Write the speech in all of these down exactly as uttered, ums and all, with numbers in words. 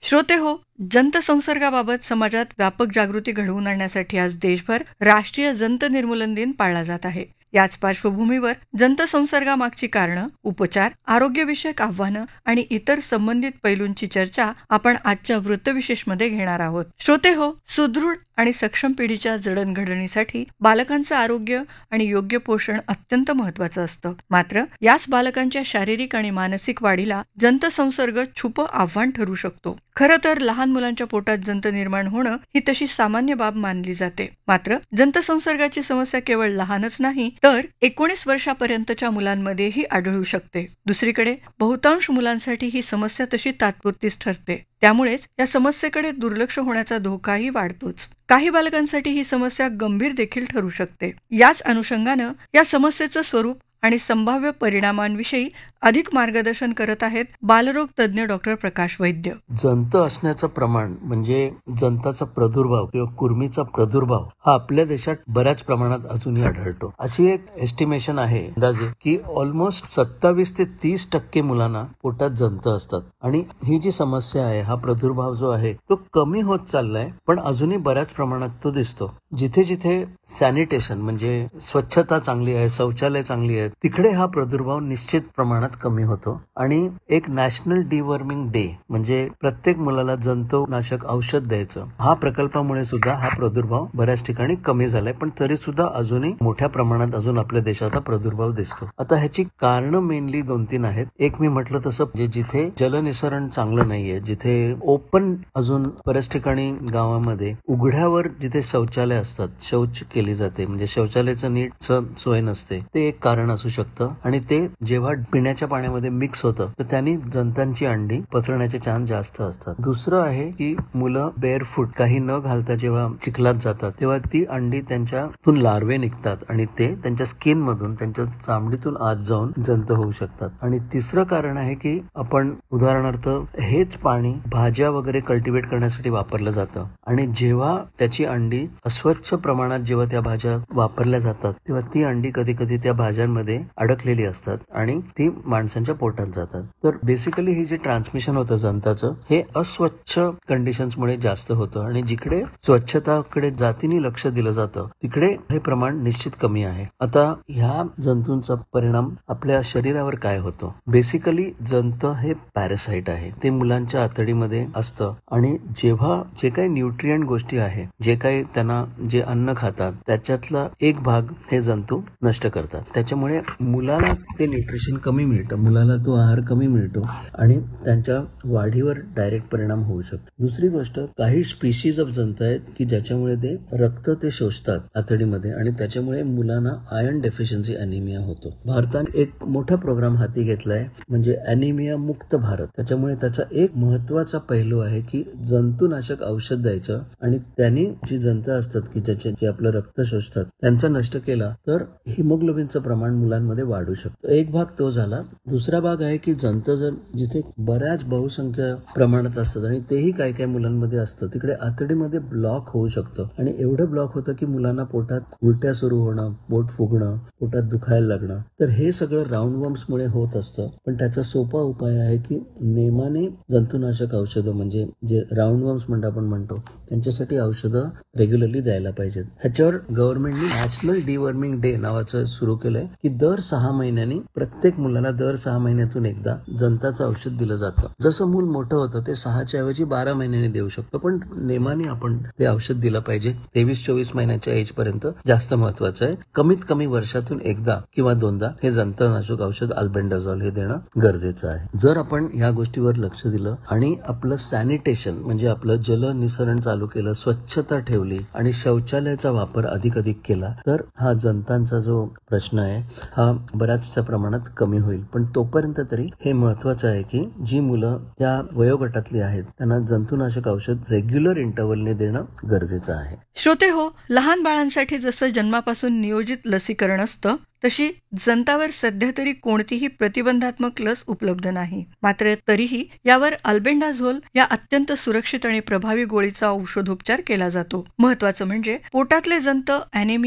श्रोते हो, जंत संसर्गाबाबत समाजात व्यापक जागृती घडवून आणण्यासाठी आज देशभर राष्ट्रीय जंत निर्मूलन दिन पाळला जात आहे. याच पार्श्वभूमीवर जंत संसर्गामागची कारणं, उपचार, आरोग्यविषयक आव्हानं आणि इतर संबंधित पैलूंची चर्चा आपण आजच्या वृत्तविशेषमध्ये घेणार आहोत. श्रोते हो, सुदृढ आणि सक्षम पिढीच्या जडणघडणीसाठी बालकांचं आरोग्य आणि योग्य पोषण अत्यंत महत्वाचं असतं. मात्र याच बालकांच्या शारीरिक आणि मानसिक वाढीला जंत संसर्ग छुपं आव्हान ठरू शकतो. खरं तर लहान मुलांच्या पोटात जंत निर्माण होणं ही तशी सामान्य बाब मानली जाते. मात्र जंत संसर्गाची समस्या केवळ लहानच नाही तर एकोणीस वर्षापर्यंतच्या मुलांमध्येही आढळू शकते. दुसरीकडे बहुतांश मुलांसाठी ही समस्या तशी तात्पुरतीच ठरते. त्यामुळेच या समस्येकडे दुर्लक्ष होण्याचा धोकाही वाढतोच. काही बालकांसाठी ही समस्या गंभीर देखील ठरू शकते. याच अनुषंगानं या समस्येचं स्वरूप आणि संभाव्य परिणामांविषयी अधिक मार्गदर्शन करत आहेत बालरोग तज्ज्ञ डॉक्टर प्रकाश वैद्य. जंत असण्याचं प्रमाण म्हणजे जंताचा प्रादुर्भाव किंवा कुर्मीचा प्रादुर्भाव हा आपल्या देशात बऱ्याच प्रमाणात अजूनही आढळतो. अशी एक एस्टिमेशन आहे अंदाजे की ऑलमोस्ट सत्तावीस ते तीस टक्के मुलांना पोटात जंत असतात. आणि ही जी समस्या आहे, हा प्रादुर्भाव जो आहे तो कमी होत चाललाय, पण अजूनही बऱ्याच प्रमाणात तो दिसतो. जिथे जिथे सॅनिटेशन म्हणजे स्वच्छता चांगली आहे, शौचालय चांगली आहे, तिकडे हा प्रादुर्भाव निश्चित प्रमाणात कमी होतो. आणि एक नॅशनल डिवर्मिंग डे म्हणजे प्रत्येक मुलाला जंतुनाशक औषध द्यायचं, हा प्रकल्पामुळे सुद्धा हा प्रादुर्भाव बऱ्याच ठिकाणी कमी झालाय. पण तरी सुद्धा अजूनही मोठ्या प्रमाणात अजून आपल्या देशात हा प्रादुर्भाव दिसतो. आता ह्याची कारणं मेनली दोन तीन आहेत. एक मी म्हटलं तसं म्हणजे जिथे जलनिसरण चांगलं नाहीये, जिथे ओपन अजून बऱ्याच ठिकाणी गावामध्ये उघड्यावर जिथे शौचालय असतात, शौच केली जाते म्हणजे शौचालयाचं नीट सोय नसते, ते एक कारण असू शकतं. आणि ते जेव्हा पिण्याच्या पाण्यामध्ये मिक्स होतं तर त्यांनी जंतांची अंडी पसरण्याचे चान्स जास्त असतात. दुसरं आहे की मुलं बेअरफूट काही न घालता जेव्हा चिखलात जातात तेव्हा ती अंडी त्यांच्यातून लार्वे निघतात आणि ते त्यांच्या स्किन मधून त्यांच्या चामडीतून आत जाऊन जंत होऊ शकतात. आणि तिसरं कारण आहे की आपण उदाहरणार्थ हेच पाणी भाज्या वगैरे कल्टिवेट करण्यासाठी वापरलं जातं आणि जेव्हा त्याची अंडी अस्वच्छ प्रमाणात जेव्हा त्या भाज्या वापरल्या जातात तेव्हा ती अंडी कधी कधी त्या भाज्यांमध्ये अडकलेली असतात आणि ती माणसांच्या पोटात जातात. तर बेसिकली हे जे ट्रान्समिशन होतं जंताचं हे अस्वच्छ कंडिशन्समुळे जास्त होतं आणि जिकडे स्वच्छताकडे जातीने लक्ष दिलं जातं तिकडे हे प्रमाण निश्चित कमी आहे. आता ह्या जंतूंचा परिणाम आपल्या शरीरावर काय होतो? बेसिकली जंत हे पॅरासाइट आहे. ते मुलांच्या आतडीमध्ये असतं आणि जेव्हा जे काही न्यूट्रिएंट गोष्टी आहे, जे काही त्यांना जे अन्न खातात त्याच्यातला एक भाग हे जंतू नष्ट करतात. त्याच्यामुळे मुलाला ते न्यूट्रिशन कमी मिळतं, मुलाला तो आहार कमी मिळतो आणि त्यांच्या वाढीवर डायरेक्ट परिणाम होऊ शकतो. दुसरी गोष्ट, काही स्पीशीज ऑफ जंत आहेत की ज्याच्यामुळे ते रक्त ते शोषतात आतडीमध्ये आणि त्याच्यामुळे मुलांना आयर्न डेफिशियन्सी अॅनिमिया होतो. भारताने एक मोठा प्रोग्राम हाती घेतलाय म्हणजे अॅनिमिया मुक्त भारत. त्याच्यामुळे त्याचा एक महत्वाचा पैलू आहे की जंतुनाशक औषध द्यायचं आणि त्यांनी जी जंत असतात की ज्याचे जे आपलं रक्त शोषतात त्यांचा नष्ट केला तर हिमोग्लोबिनचं प्रमाण मुलांमध्ये वाढू शकतं. एक भाग तो झाला. दुसरा भाग आहे की जंत जर जिथे बऱ्याच बहुसंख्य प्रमाणात असतात आणि तेही काही काही मुलांमध्ये असतं तिकडे आतडीमध्ये ब्लॉक होऊ शकतं आणि एवढं ब्लॉक होतं की मुलांना पोटात उलट्या सुरू होणं, पोट फुगणं, पोटात दुखायला लागणं. तर हे सगळं राऊंडवर्म्समुळे होत असतं. पण त्याचा सोपा उपाय आहे की नेमाने जंतुनाशक औषधं म्हणजे जे राऊंडवर्म्स म्हणतो आपण म्हणतो त्यांच्यासाठी औषधं रेग्युलरली द्यायला पाहिजेत. ह्याच्यावर गव्हर्नमेंटनी नॅशनल डिवर्मिंग डे नावाचं सुरू केलंय की दर सहा महिन्यांनी प्रत्येक मुलाला दर सहा महिन्यातून एकदा जंताचं औषध दिलं जातं. जसं मूल मोठं होतं ते सहाच्या ऐवजी बारा महिन्यांनी देऊ शकतो, पण नेमाने आपण ते औषध दिलं पाहिजे. तेवीस चोवीस महिन्याच्या एज पर्यंत जास्त महत्वाचं आहे. कमीत कमी वर्षातून एकदा किंवा दोनदा हे जंतनाशक औषध अल्बेंडाझॉल हे देणं गरजेचं आहे. जर आपण या गोष्टीवर लक्ष दिलं आणि आपलं सॅनिटेशन म्हणजे आपलं जल निसरण चालू केलं, स्वच्छता ठेवली आणि शौचालयाचा वापर अधिक अधिक केला तर हा जंतांचा जो प्रश्न आहे हा बऱ्याचशा प्रमाणात कमी होईल. पण तोपर्यंत तरी हे महत्वाचं आहे की जी मुलं त्या वयोगटातली आहेत त्यांना जंतुनाशक औषध रेग्युलर इंटरव्हलने देणं गरजेचं आहे. श्रोते हो, लहान बाळांसाठी जसं जन्मापासून नियोजित लसीकरण असतं तशी जंतावर सध्या तरी कोणतीही प्रतिबंधात्मक लस उपलब्ध नाही. मात्र तरीही यावर अल्बेंडाझोल या अत्यंत सुरक्षित आणि प्रभावी गोळीचा औषधोपचार केला जातो. महत्वाचं म्हणजे पोटातले जंत, अॅनिमिया,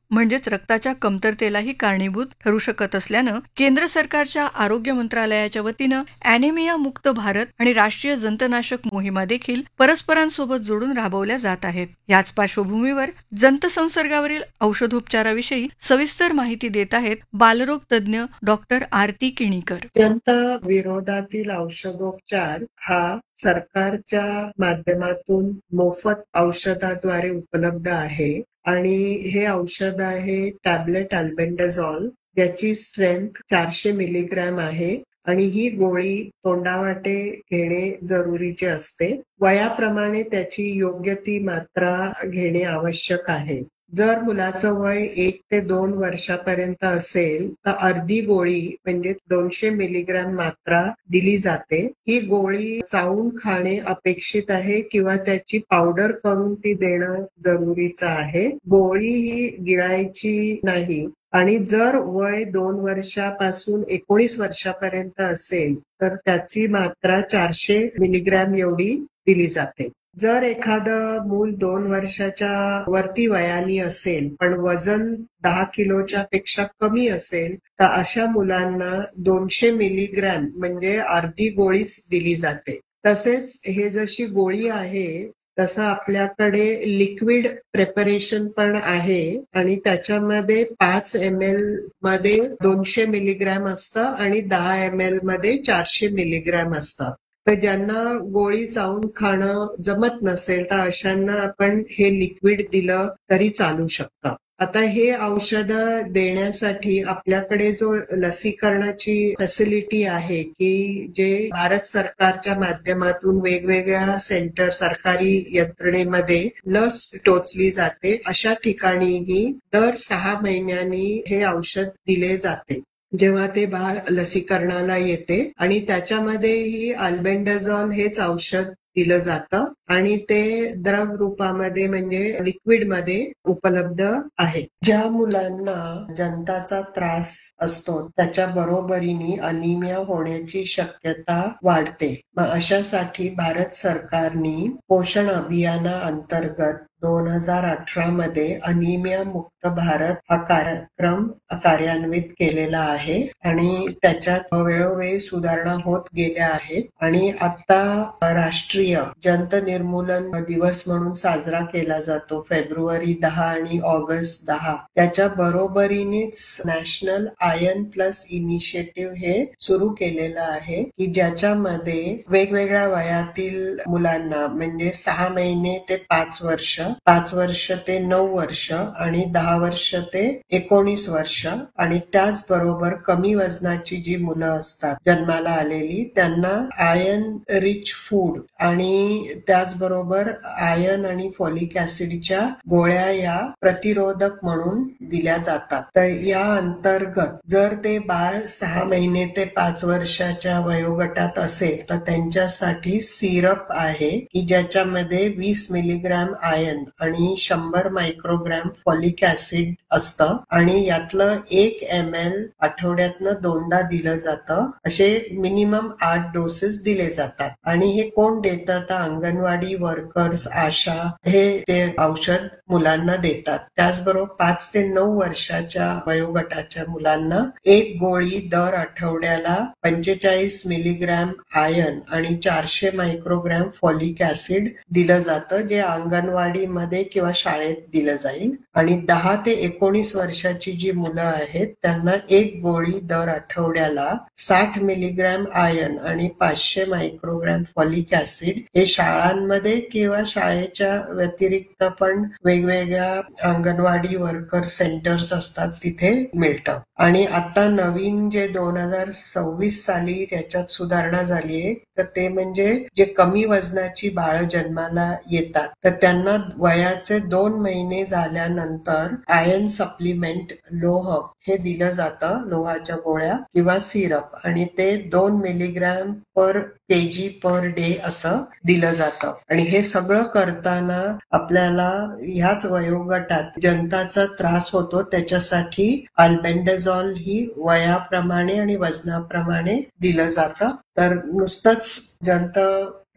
म्हणजेच रक्ताच्या कमतरतेलाही कारणीभूत ठरू शकत असल्यानं केंद्र सरकारच्या आरोग्य मंत्रालयाच्या वतीनं अॅनिमिया मुक्त भारत आणि राष्ट्रीय जंतनाशक मोहिमा देखील परस्परांसोबत जोडून राबवल्या जात आहेत. याच पार्श्वभूमीवर जंत संसर्गावरील औषधोपचाराविषयी सविस्तर माहिती देत आहेत बालरोग तज्ज्ञ डॉक्टर आरती किणीकर. जंत विरोधातील औषधोपचार हा सरकारच्या माध्यमातून मोफत औषधाद्वारे उपलब्ध आहे आणि हे औषध आहे टॅबलेट अल्बेंडाझॉल, ज्याची स्ट्रेंथ चारशे मिलीग्रॅम आहे आणि ही गोळी तोंडावाटे घेणे जरुरीचे असते. वयाप्रमाणे त्याची योग्य ती मात्रा घेणे आवश्यक आहे. जर मुलाचं वय एक ते दोन वर्षापर्यंत असेल तर अर्धी गोळी म्हणजे दोनशे मिलीग्रॅम मात्रा दिली जाते. ही गोळी चावून खाणे अपेक्षित आहे किंवा त्याची पावडर करून ती देणं जरुरीचं आहे. गोळी ही गिळायची नाही आणि जर वय दोन वर्षापासून एकोणीस वर्षापर्यंत असेल तर त्याची मात्रा चारशे मिलीग्रॅम एवढी दिली जाते. जर एखादं मूल दोन वर्षाच्या वरती वयानी असेल पण वजन दहा किलोच्या पेक्षा कमी असेल तर अशा मुलांना दोनशे मिलीग्रॅम म्हणजे अर्धी गोळीच दिली जाते. तसेच हे जशी गोळी आहे तसं आपल्याकडे लिक्विड प्रिपरेशन पण आहे आणि त्याच्यामध्ये पाच एम एल मध्ये दोनशे मिलीग्रॅम असतं आणि दहा एम एल मध्ये चारशे मिलीग्रॅम असतं. तर ज्यांना गोळी चावून खाणं जमत नसेल तर अशांना आपण हे लिक्विड दिलं तरी चालू शकतं. आता हे औषध देण्यासाठी आपल्याकडे जो लसीकरणाची फॅसिलिटी आहे की जे भारत सरकारच्या माध्यमातून वेगवेगळ्या सेंटर सरकारी यंत्रणेमध्ये लस टोचली जाते, अशा ठिकाणीही दर सहा महिन्यांनी हे औषध दिले जाते जेव्हा ते बाळ लसीकरणाला येते आणि त्याच्यामध्येही अल्बेंडाझॉल हेच औषध दिलं जातं आणि ते द्रव रूपामध्ये म्हणजे लिक्विड मध्ये उपलब्ध आहे. ज्या मुलांना जंताचा त्रास असतो त्याच्या बरोबरीने अनिमिया होण्याची शक्यता वाढते. मग अशासाठी भारत सरकारने पोषण अभियाना अंतर्गत दोन हजार अठरा मध्ये अनिमिया मुक्त भारत हा कार्यक्रम कार्यान्वित केलेला आहे आणि त्याच्यात वेळोवेळी सुधारणा होत गेल्या आहेत आणि आता राष्ट्रीय जंत निर्मूलन दिवस म्हणून साजरा केला जातो फेब्रुवारी दहा आणि ऑगस्ट दहा. त्याच्या बरोबरीनेच नॅशनल आयर्न प्लस इनिशिएटिव्ह हे सुरू केलेलं आहे की ज्याच्यामध्ये वेगवेगळ्या वयातील मुलांना म्हणजे सहा महिने ते पाच वर्ष, पाच वर्ष ते नऊ वर्ष आणि दहा वर्ष ते एकोणीस वर्ष आणि त्याचबरोबर कमी वजनाची जी मुलं असतात जन्माला आलेली त्यांना आयर्न रिच फूड आणि त्याचबरोबर आयर्न आणि फॉलिक ऍसिडच्या गोळ्या या प्रतिरोधक म्हणून दिल्या जातात. तर या अंतर्गत जर ते बाळ सहा महिने ते पाच वर्षाच्या वयोगटात असेल तर त्यांच्यासाठी सिरप आहे की ज्याच्यामध्ये वीस मिलीग्रॅम आयर्न आणि शंभर मायक्रोग्रॅम फॉलिक ऍसिड असतं आणि यातलं एक एम एल आठवड्यातनं दोनदा दिलं जातं. असे मिनिमम आठ डोसेस दिले जातात आणि हे कोण देतं तर अंगणवाडी वर्कर्स, आशा हे ते औषध मुलांना देतात. त्याचबरोबर पाच ते नऊ वर्षाच्या वयोगटाच्या मुलांना एक गोळी दर आठवड्याला पंचेचाळीस मिलीग्रॅम आयर्न आणि चारशे मायक्रोग्रॅम फॉलिक ऍसिड दिलं जातं जे अंगणवाडीमध्ये किंवा शाळेत दिलं जाईल. आणि दहा ते एकोणीस वर्षाची जी मुलं आहेत त्यांना एक गोळी दर आठवड्याला साठ मिलीग्रॅम आयर्न आणि पाचशे मायक्रोग्रॅम फॉलिक ऍसिड हे शाळांमध्ये किंवा शाळेच्या व्यतिरिक्त पण वेगवेगळ्या अंगणवाडी वर्कर सेंटर्स असतात तिथे मिळतं. आणि आता नवीन जे दोन हजार सव्वीस साली त्याच्यात सुधारणा झाली आहे तर ते म्हणजे जे कमी वजनाची बाळ जन्माला येतात तर त्यांना वयाचे दोन महिने झाल्यानंतर आयर्न सप्लिमेंट लोह हे दिलं जातं, लोहाच्या गोळ्या किंवा सिरप आणि ते दोन मिलीग्रॅम पर केजी पर डे असं दिलं जातं. आणि हे सगळं करताना आपल्याला ह्याच वयोगटात जंताचा त्रास होतो त्याच्यासाठी अल्बेंडाझॉल ही वयाप्रमाणे आणि वजनाप्रमाणे दिलं जातं. तर नुसतंच जंत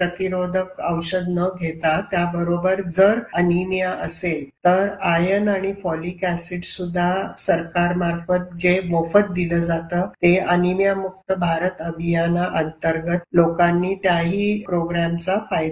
प्रतिरोधक औषध न घेता त्याबरोबर जर अनिमिया असेल तर आयर्न आणि फॉलिक ऍसिड सुद्धा सरकारमार्फत जे मोफत दिलं जातं ते अनिमिया मुक्त भारत अभियाना अंतर्गत लोकांनी त्याही प्रोग्रामचा फायदा